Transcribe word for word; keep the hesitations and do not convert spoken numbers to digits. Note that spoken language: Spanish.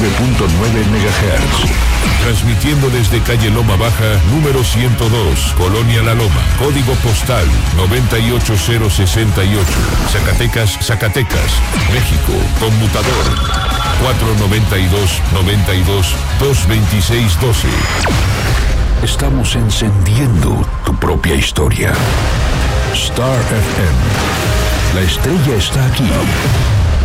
punto nueve megahertz. Transmitiendo desde calle Loma Baja, número ciento dos, Colonia La Loma. Código postal noventa y ocho cero sesenta y ocho. Zacatecas, Zacatecas, México. Conmutador cuatro noventa y dos, noventa y dos, dos veintiséis doce. Estamos encendiendo tu propia historia. Star F M. La estrella está aquí.